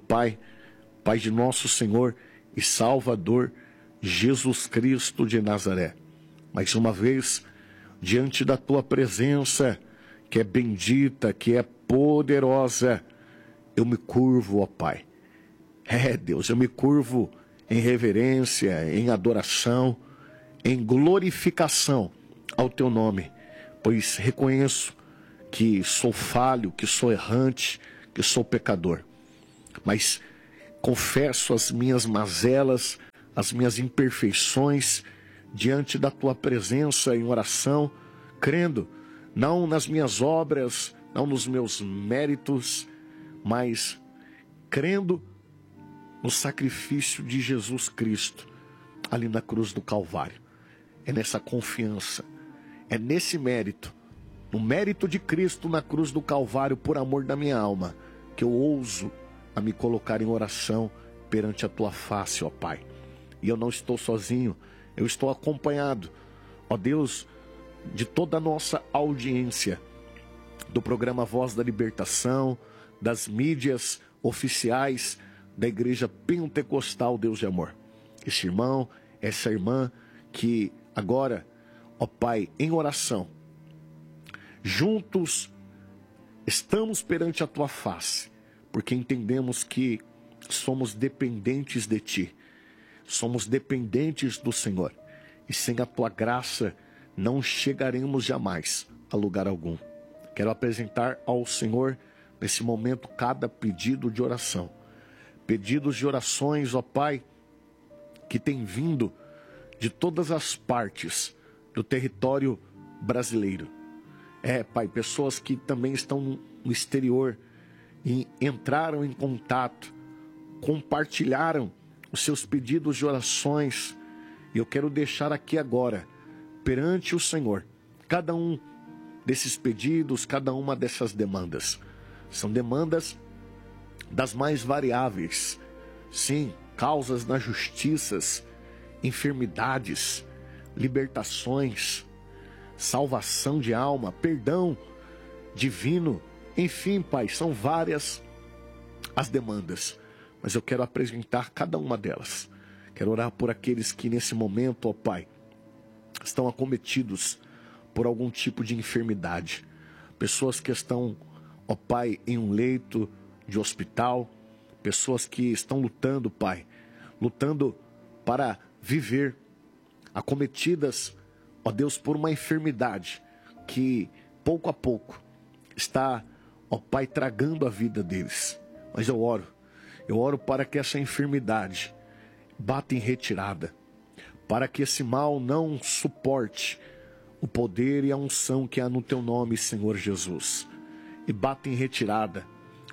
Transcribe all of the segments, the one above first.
Pai, Pai de nosso Senhor e Salvador Jesus Cristo de Nazaré. Mais uma vez, diante da tua presença, que é bendita, que é poderosa, eu me curvo, ó Pai. Deus, eu me curvo em reverência, em adoração, em glorificação ao teu nome, pois reconheço que sou falho, que sou errante, que sou pecador. Mas confesso as minhas mazelas, as minhas imperfeições diante da tua presença em oração, crendo não nas minhas obras, não nos meus méritos, mas crendo no sacrifício de Jesus Cristo ali na cruz do Calvário. É nessa confiança, é nesse mérito, no mérito de Cristo na cruz do Calvário, por amor da minha alma, que eu ouso a me colocar em oração perante a tua face, ó Pai. E eu não estou sozinho, eu estou acompanhado, ó Deus, de toda a nossa audiência, do programa Voz da Libertação, das mídias oficiais da Igreja Pentecostal Deus de Amor. Esse irmão, essa irmã que agora, ó Pai, em oração, juntos estamos perante a tua face, porque entendemos que somos dependentes de ti, somos dependentes do Senhor, e sem a tua graça não chegaremos jamais a lugar algum. Quero apresentar ao Senhor nesse momento cada pedido de oração, pedidos de orações, ó Pai, que tem vindo de todas as partes do território brasileiro. Pai, pessoas que também estão no exterior e entraram em contato, compartilharam os seus pedidos de orações, e eu quero deixar aqui agora, perante o Senhor, cada um desses pedidos, cada uma dessas demandas. São demandas das mais variáveis. Sim, causas nas justiças, enfermidades, libertações, salvação de alma, perdão divino. Enfim, Pai, são várias as demandas, mas eu quero apresentar cada uma delas. Quero orar por aqueles que nesse momento, ó Pai, estão acometidos por algum tipo de enfermidade. Pessoas que estão, ó Pai, em um leito de hospital. Pessoas que estão lutando, Pai, lutando para viver, acometidas, ó Deus, por uma enfermidade que pouco a pouco está, ó Pai, tragando a vida deles. Mas eu oro para que essa enfermidade bata em retirada, para que esse mal não suporte o poder e a unção que há no teu nome, Senhor Jesus. E bata em retirada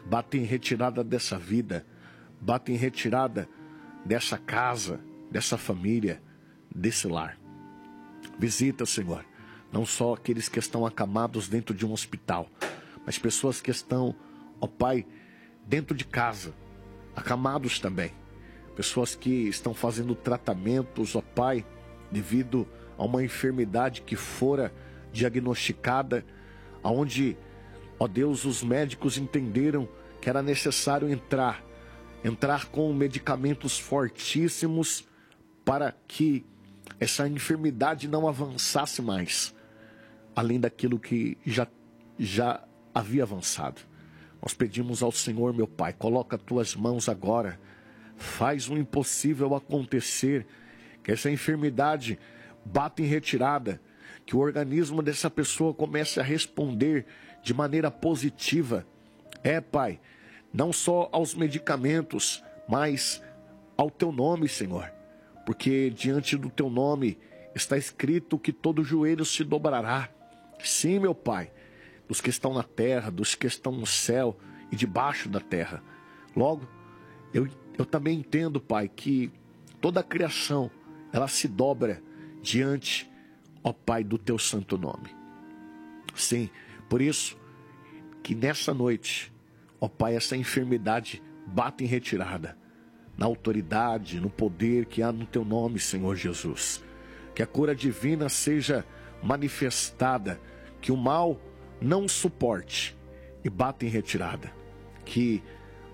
dessa vida, bata em retirada dessa casa, dessa família, desse lar. Visita, Senhor, não só aqueles que estão acamados dentro de um hospital, mas pessoas que estão, ó Pai, dentro de casa, acamados também. Pessoas que estão fazendo tratamentos, ó Pai, devido a uma enfermidade que fora diagnosticada, aonde, ó Deus, os médicos entenderam que era necessário entrar com medicamentos fortíssimos para que essa enfermidade não avançasse mais, além daquilo que já havia avançado. Nós pedimos ao Senhor, meu Pai, coloca as tuas mãos agora, faz o impossível acontecer, que essa enfermidade bata em retirada, que o organismo dessa pessoa comece a responder de maneira positiva. Pai, não só aos medicamentos, mas ao teu nome, Senhor, porque diante do teu nome está escrito que todo joelho se dobrará. Sim, meu Pai, dos que estão na terra, dos que estão no céu e debaixo da terra. Logo, eu também entendo, Pai, que toda a criação, ela se dobra diante, ó Pai, do teu santo nome. Sim, por isso que nessa noite, ó Pai, essa enfermidade bata em retirada, na autoridade, no poder que há no teu nome, Senhor Jesus. Que a cura divina seja manifestada, que o mal não suporte e bata em retirada. Que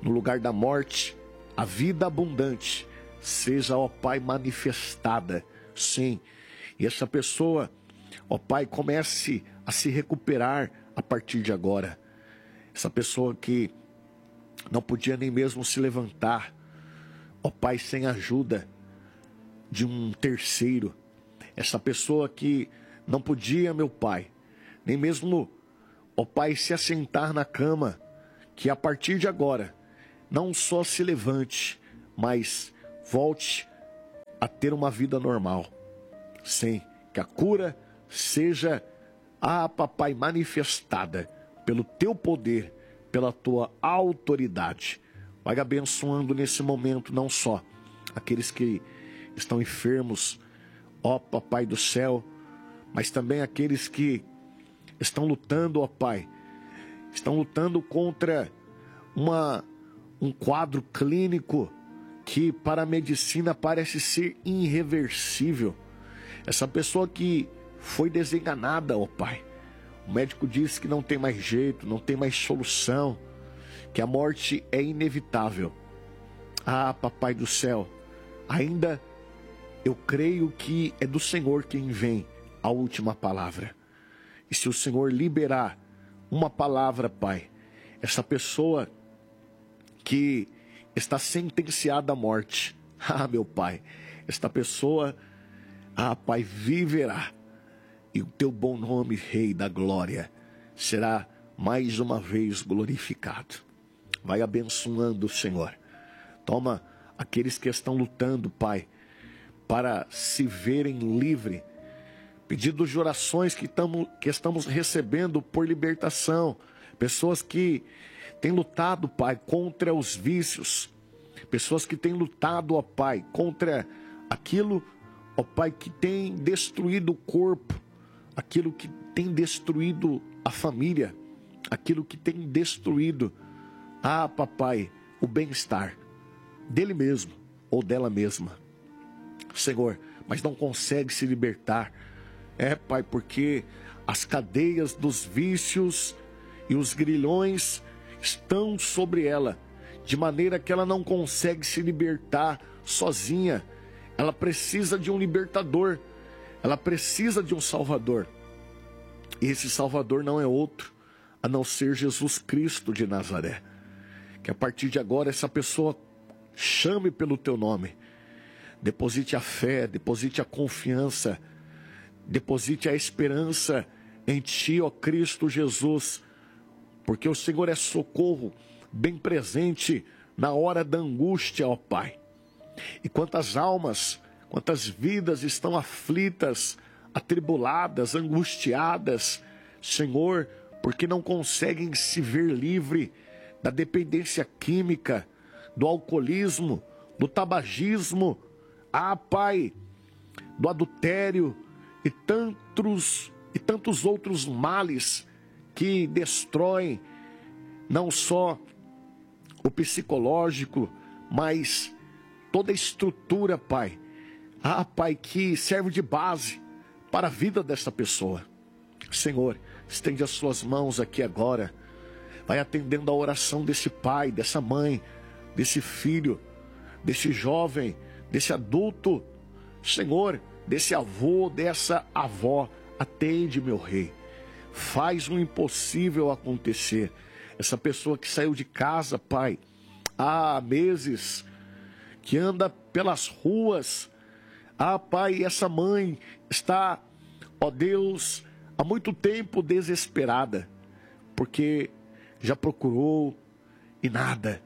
no lugar da morte, a vida abundante seja, ó Pai, manifestada. Sim, e essa pessoa, ó Pai, comece a se recuperar a partir de agora. Essa pessoa que não podia nem mesmo se levantar, ó Pai, sem ajuda de um terceiro. Essa pessoa que não podia, meu Pai, nem mesmo, ó Pai, se assentar na cama, que a partir de agora, não só se levante, mas volte a ter uma vida normal. Sim, que a cura seja, Papai, manifestada pelo Teu poder, pela Tua autoridade. Vai abençoando nesse momento não só aqueles que estão enfermos, ó Papai do céu, mas também aqueles que estão lutando, ó Pai, estão lutando contra um quadro clínico que para a medicina parece ser irreversível. Essa pessoa que foi desenganada, ó Pai, o médico disse que não tem mais jeito, não tem mais solução, que a morte é inevitável. Papai do céu, ainda eu creio que é do Senhor quem vem a última palavra. E se o Senhor liberar uma palavra, Pai, essa pessoa que está sentenciada à morte, meu Pai, esta pessoa, Pai, viverá. E o Teu bom nome, Rei da Glória, será mais uma vez glorificado. Vai abençoando, Senhor. Toma aqueles que estão lutando, Pai, para se verem livres. Pedidos de orações que estamos recebendo por libertação. Pessoas que têm lutado, Pai, contra os vícios. Pessoas que têm lutado, ó Pai, contra aquilo, ó Pai, que tem destruído o corpo. Aquilo que tem destruído a família. Aquilo que tem destruído, Papai, o bem-estar dele mesmo ou dela mesma. Senhor, mas não consegue se libertar. Pai, porque as cadeias dos vícios e os grilhões estão sobre ela, de maneira que ela não consegue se libertar sozinha. Ela precisa de um libertador, ela precisa de um salvador. E esse salvador não é outro, a não ser Jesus Cristo de Nazaré. Que a partir de agora essa pessoa chame pelo Teu nome, deposite a fé, deposite a confiança, deposite a esperança em Ti, ó Cristo Jesus, porque o Senhor é socorro bem presente na hora da angústia, ó Pai. E quantas almas, quantas vidas estão aflitas, atribuladas, angustiadas, Senhor, porque não conseguem se ver livre da dependência química, do alcoolismo, do tabagismo, Pai, do adultério e tantos outros males que destroem não só o psicológico, mas toda a estrutura, Pai. Pai, que serve de base para a vida dessa pessoa. Senhor, estende as suas mãos aqui agora. Vai atendendo a oração desse pai, dessa mãe, desse filho, desse jovem, desse adulto. Senhor, desse avô, dessa avó. Atende, meu Rei. Faz o impossível acontecer. Essa pessoa que saiu de casa, Pai, há meses, que anda pelas ruas. Pai, essa mãe está, ó Deus, há muito tempo desesperada, porque já procurou e nada.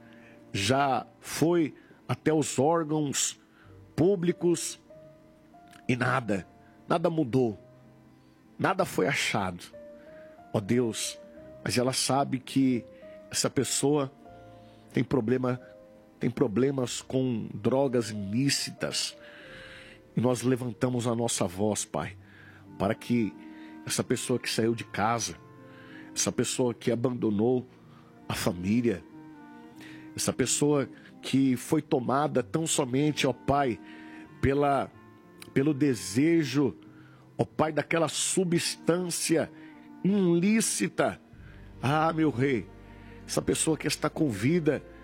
Já foi até os órgãos públicos e nada mudou. Nada foi achado. Ó Deus, mas ela sabe que essa pessoa tem problemas com drogas ilícitas. E nós levantamos a nossa voz, Pai, para que essa pessoa que saiu de casa, essa pessoa que abandonou a família, essa pessoa que foi tomada tão somente, ó Pai, pelo desejo, ó Pai, daquela substância ilícita. Meu Rei, essa pessoa que está com vida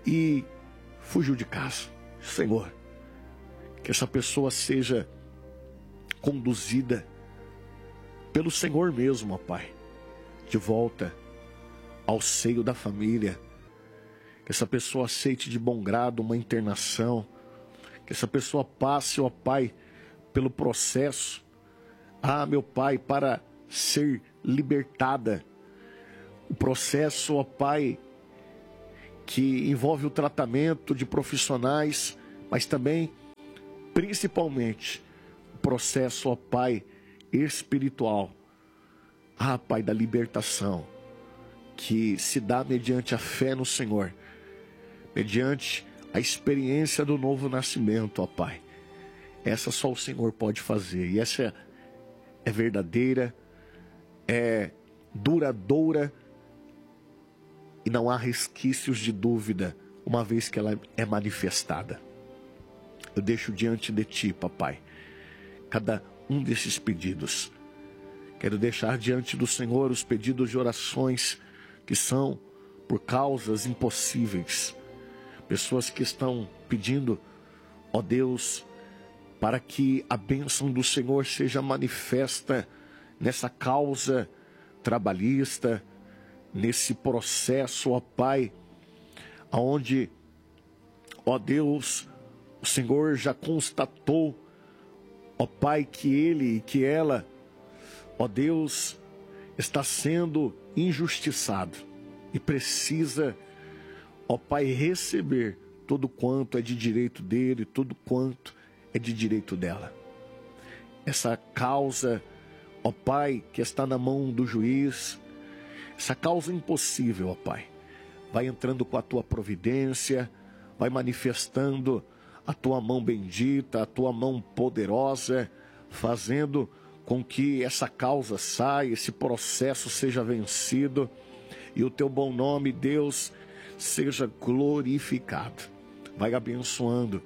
e fugiu de casa. Senhor, que essa pessoa seja conduzida pelo Senhor mesmo, ó Pai, de volta ao seio da família. Que essa pessoa aceite de bom grado uma internação. Que essa pessoa passe, ó Pai, pelo processo, meu Pai, para ser libertada. O processo, ó Pai, que envolve o tratamento de profissionais, mas também, principalmente, o processo, ó Pai, espiritual. Pai, da libertação, que se dá mediante a fé no Senhor, mediante a experiência do novo nascimento, ó Pai. Essa só o Senhor pode fazer, e essa é verdadeira, é duradoura, e não há resquícios de dúvida, uma vez que ela é manifestada. Eu deixo diante de Ti, Papai, cada um desses pedidos. Quero deixar diante do Senhor os pedidos de orações que são por causas impossíveis. Pessoas que estão pedindo, ó Deus, para que a bênção do Senhor seja manifesta nessa causa trabalhista, nesse processo, ó Pai, onde, ó Deus, o Senhor já constatou, ó Pai, que ele e que ela, ó Deus, está sendo injustiçado e precisa, ó Pai, receber tudo quanto é de direito dele, tudo quanto é de direito dela. Essa causa, ó Pai, que está na mão do juiz, essa causa impossível, ó Pai, vai entrando com a Tua providência, vai manifestando a Tua mão bendita, a Tua mão poderosa, fazendo com que essa causa saia, esse processo seja vencido e o Teu bom nome, Deus, seja glorificado. Vai abençoando,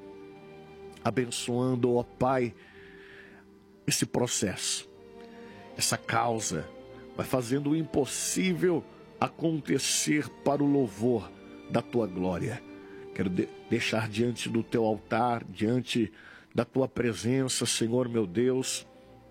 ó Pai, esse processo, essa causa, vai fazendo o impossível acontecer para o louvor da Tua glória. Quero deixar diante do Teu altar, diante da Tua presença, Senhor meu Deus,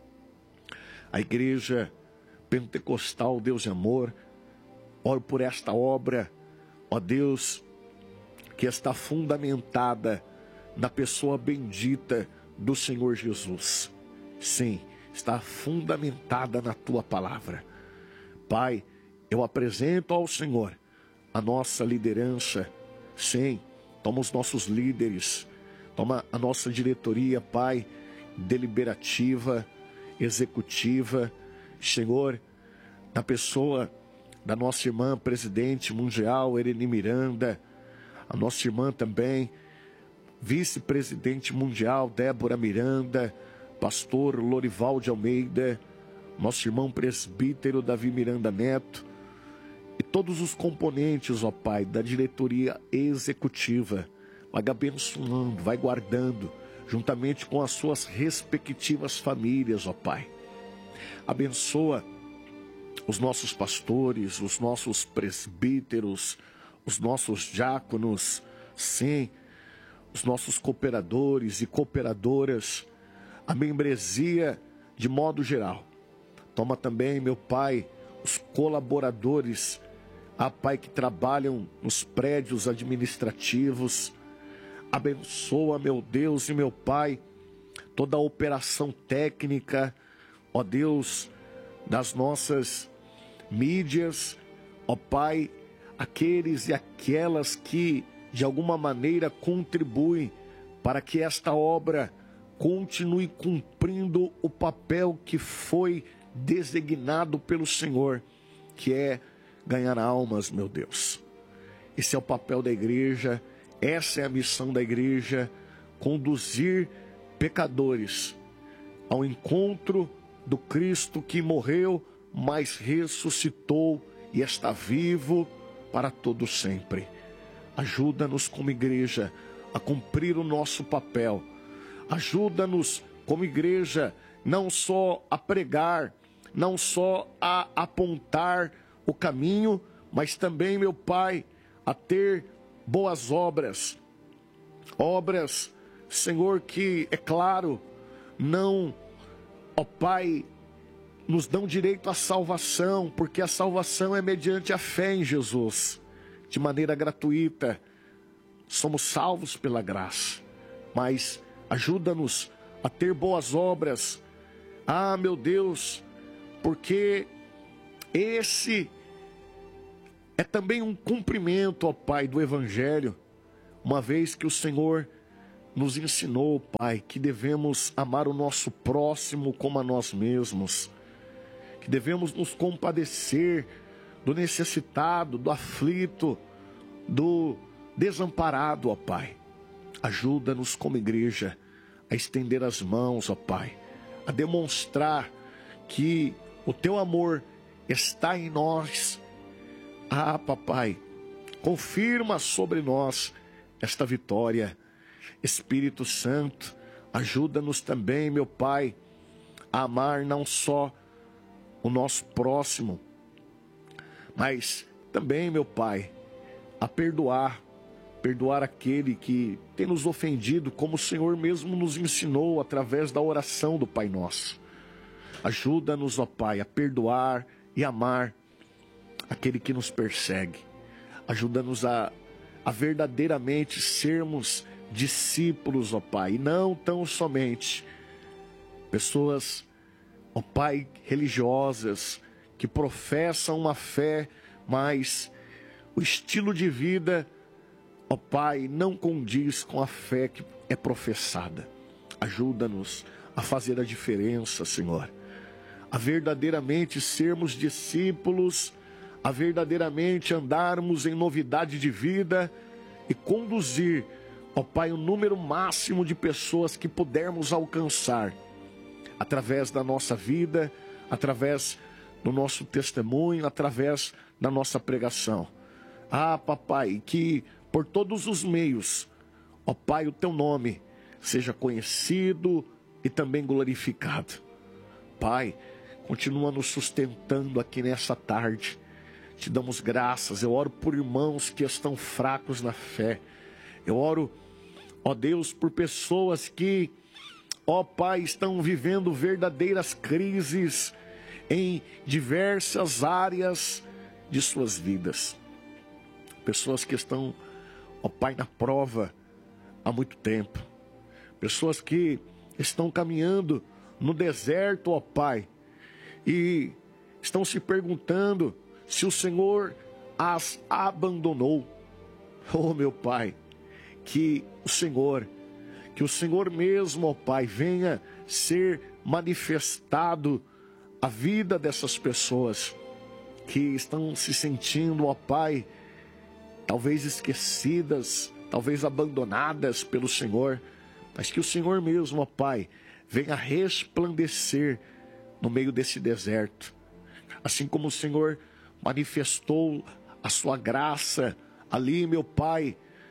a igreja pentecostal, Deus de amor. Oro por esta obra, ó Deus, que está fundamentada na pessoa bendita do Senhor Jesus. Sim, está fundamentada na Tua palavra. Pai, eu apresento ao Senhor a nossa liderança. Sim, toma os nossos líderes, toma a nossa diretoria, Pai, deliberativa, executiva, Senhor, na pessoa da nossa irmã presidente mundial, Ereni Miranda, a nossa irmã também, vice-presidente mundial, Débora Miranda, pastor Lorival de Almeida, nosso irmão presbítero Davi Miranda Neto, e todos os componentes, ó Pai, da diretoria executiva. Vai abençoando, vai guardando, juntamente com as suas respectivas famílias, ó Pai. Abençoa os nossos pastores, os nossos presbíteros, os nossos diáconos, sim, os nossos cooperadores e cooperadoras, a membresia de modo geral. Toma também, meu Pai, os colaboradores, Pai, que trabalham nos prédios administrativos. Abençoa, meu Deus e meu Pai, toda a operação técnica, ó Deus, das nossas mídias, ó Pai, aqueles e aquelas que de alguma maneira contribuem para que esta obra continue cumprindo o papel que foi designado pelo Senhor, que é ganhar almas, meu Deus. Esse é o papel da igreja, essa é a missão da igreja, conduzir pecadores ao encontro do Cristo que morreu, mas ressuscitou e está vivo para todo sempre. Ajuda-nos como igreja a cumprir o nosso papel. Ajuda-nos como igreja não só a pregar, não só a apontar o caminho, mas também, meu Pai, a ter boas obras. Obras, Senhor, que, é claro, não, ó Pai, nos dão direito à salvação, porque a salvação é mediante a fé em Jesus, de maneira gratuita. Somos salvos pela graça, mas ajuda-nos a ter boas obras. Ah, meu Deus, porque esse é também um cumprimento, ó Pai, do Evangelho, uma vez que o Senhor nos ensinou, Pai, que devemos amar o nosso próximo como a nós mesmos, que devemos nos compadecer do necessitado, do aflito, do desamparado, ó Pai. Ajuda-nos como igreja a estender as mãos, ó Pai, a demonstrar que o Teu amor está em nós. Ah, Papai, confirma sobre nós esta vitória. Espírito Santo, ajuda-nos também, meu Pai, a amar não só o nosso próximo, mas também, meu Pai, a perdoar aquele que tem nos ofendido, como o Senhor mesmo nos ensinou através da oração do Pai Nosso. Ajuda-nos, ó Pai, a perdoar e amar aquele que nos persegue. Ajuda-nos a verdadeiramente sermos discípulos, ó Pai, e não tão somente pessoas, ó Pai, religiosas, que professam uma fé, mas o estilo de vida, ó Pai, não condiz com a fé que é professada. Ajuda-nos a fazer a diferença, Senhor, a verdadeiramente sermos discípulos, a verdadeiramente andarmos em novidade de vida e conduzir, ó Pai, o número máximo de pessoas que pudermos alcançar, através da nossa vida, através do nosso testemunho, através da nossa pregação. Ah, Papai, que por todos os meios, ó Pai, o Teu nome seja conhecido e também glorificado. Pai, continua nos sustentando aqui nessa tarde. Te damos graças. Eu oro por irmãos que estão fracos na fé. Eu oro, ó Deus, por pessoas que, ó Pai, estão vivendo verdadeiras crises em diversas áreas de suas vidas. Pessoas que estão, ó Pai, na prova há muito tempo. Pessoas que estão caminhando no deserto, ó Pai, e estão se perguntando se o Senhor as abandonou. Oh, meu Pai, que o Senhor mesmo, ó Pai, venha ser manifestado a vida dessas pessoas que estão se sentindo, ó Pai, talvez esquecidas, talvez abandonadas pelo Senhor, mas que o Senhor mesmo, ó Pai, venha resplandecer no meio desse deserto. Assim como o Senhor manifestou a sua graça ali, meu Pai,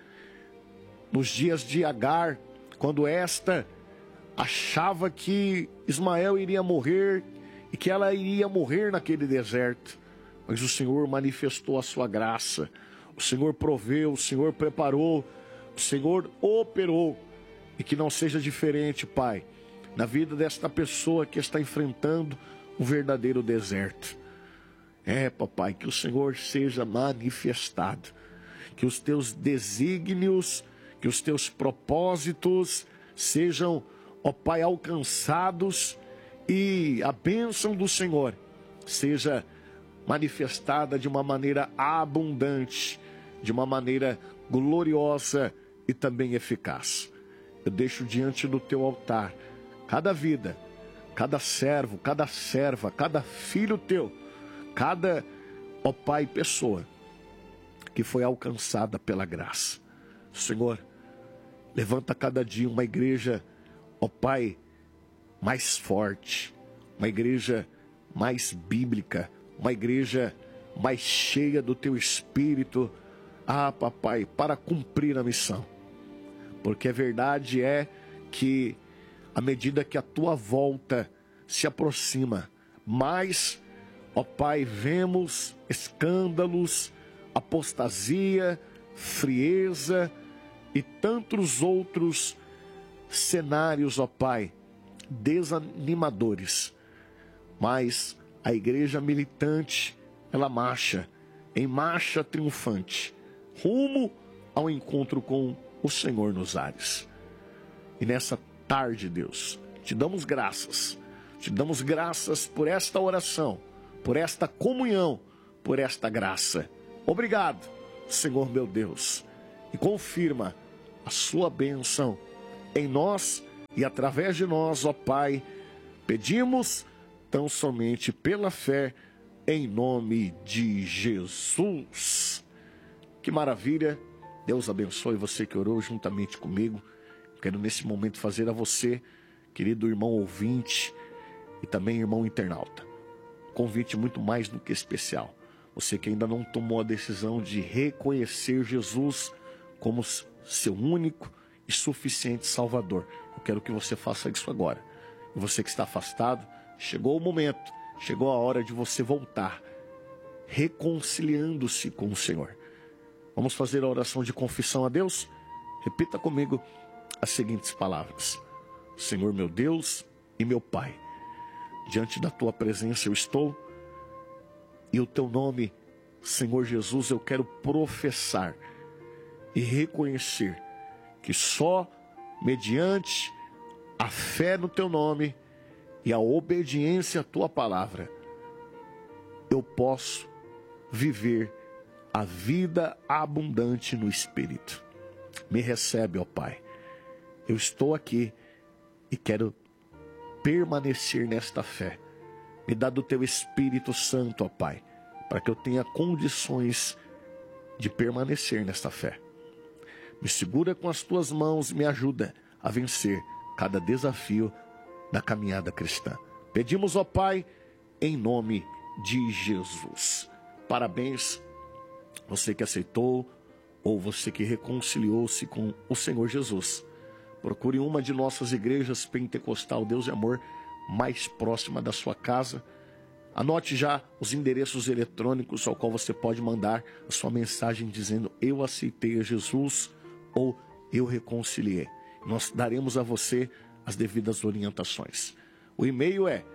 nos dias de Agar, quando esta achava que Ismael iria morrer e que ela iria morrer naquele deserto. Mas o Senhor manifestou a sua graça, o Senhor proveu, o Senhor preparou, o Senhor operou. E que não seja diferente, Pai, na vida desta pessoa que está enfrentando um verdadeiro deserto. Papai, que o Senhor seja manifestado, que os teus desígnios, que os teus propósitos sejam, ó Pai, alcançados e a bênção do Senhor seja manifestada de uma maneira abundante, de uma maneira gloriosa e também eficaz. Eu deixo diante do teu altar cada vida, cada servo, cada serva, cada filho teu, cada, ó Pai, pessoa que foi alcançada pela graça. Senhor, levanta cada dia uma igreja, ó Pai, mais forte, uma igreja mais bíblica, uma igreja mais cheia do teu Espírito, Papai, para cumprir a missão. Porque a verdade é que, à medida que a tua volta se aproxima, mais, ó Pai, vemos escândalos, apostasia, frieza e tantos outros cenários, ó Pai, desanimadores. Mas a igreja militante, ela marcha, em marcha triunfante, rumo ao encontro com o Senhor nos ares. E nessa tarde, Deus, te damos graças por esta oração, por esta comunhão, por esta graça. Obrigado, Senhor meu Deus, e confirma a sua bênção em nós e através de nós, ó Pai. Pedimos tão somente pela fé, em nome de Jesus. Que maravilha! Deus abençoe você que orou juntamente comigo. Quero nesse momento fazer a você, querido irmão ouvinte e também irmão internauta, convite muito mais do que especial. Você que ainda não tomou a decisão de reconhecer Jesus como seu único e suficiente Salvador, eu quero que você faça isso agora. E você que está afastado, chegou o momento, chegou a hora de você voltar, reconciliando-se com o Senhor. Vamos fazer a oração de confissão a Deus? Repita comigo as seguintes palavras: Senhor meu Deus e meu Pai, diante da tua presença eu estou, e o teu nome, Senhor Jesus, eu quero professar e reconhecer que só mediante a fé no teu nome e a obediência à tua palavra eu posso viver a vida abundante no Espírito. Me recebe, ó Pai. Eu estou aqui e quero permanecer nesta fé. Me dá do teu Espírito Santo, ó Pai, para que eu tenha condições de permanecer nesta fé. Me segura com as tuas mãos e me ajuda a vencer cada desafio da caminhada cristã. Pedimos, ó Pai, em nome de Jesus. Parabéns, você que aceitou ou você que reconciliou-se com o Senhor Jesus. Procure uma de nossas igrejas pentecostal Deus e Amor mais próxima da sua casa. Anote já os endereços eletrônicos ao qual você pode mandar a sua mensagem dizendo: eu aceitei a Jesus ou eu reconciliei. Nós daremos a você as devidas orientações. O e-mail é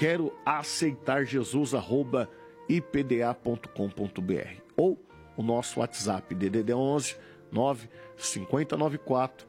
queroaceitarjesus@ipda.com.br ou o nosso WhatsApp DDD 11 95094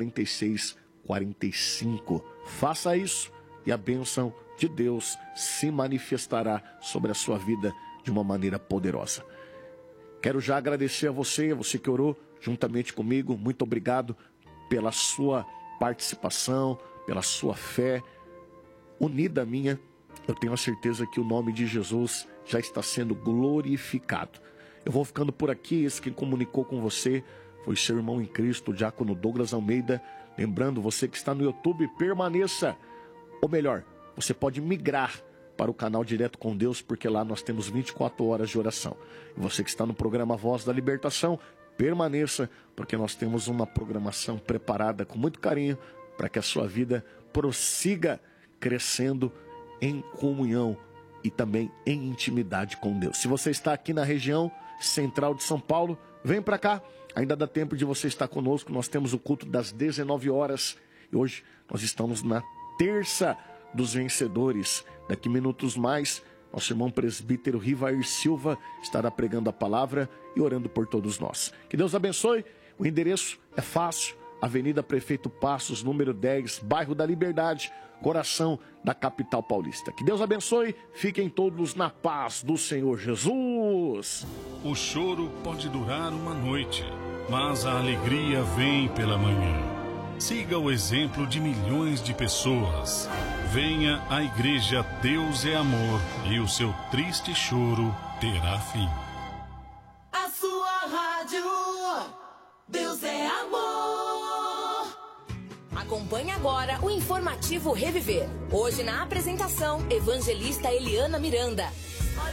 4645. Faça isso e a bênção de Deus se manifestará sobre a sua vida de uma maneira poderosa. Quero já agradecer a você que orou juntamente comigo. Muito obrigado pela sua participação, pela sua fé unida à minha. Eu tenho a certeza que o nome de Jesus já está sendo glorificado. Eu vou ficando por aqui. Esse que comunicou com você foi seu irmão em Cristo, o diácono Douglas Almeida. Lembrando, você que está no YouTube, permaneça. Ou melhor, você pode migrar para o canal Direto com Deus, porque lá nós temos 24 horas de oração. E você que está no programa Voz da Libertação, permaneça, porque nós temos uma programação preparada com muito carinho para que a sua vida prossiga crescendo em comunhão e também em intimidade com Deus. Se você está aqui na região central de São Paulo, vem para cá. Ainda dá tempo de você estar conosco. Nós temos o culto das 19 horas. E hoje nós estamos na terça dos vencedores. Daqui minutos mais, nosso irmão presbítero Rivair Silva estará pregando a palavra e orando por todos nós. Que Deus abençoe. O endereço é fácil. Avenida Prefeito Passos, número 10, bairro da Liberdade, coração da capital paulista. Que Deus abençoe. Fiquem todos na paz do Senhor Jesus. O choro pode durar uma noite, mas a alegria vem pela manhã. Siga o exemplo de milhões de pessoas. Venha à igreja Deus é Amor e o seu triste choro terá fim. A sua rádio, Deus é Amor. Acompanhe agora o informativo Reviver. Hoje na apresentação, evangelista Eliana Miranda.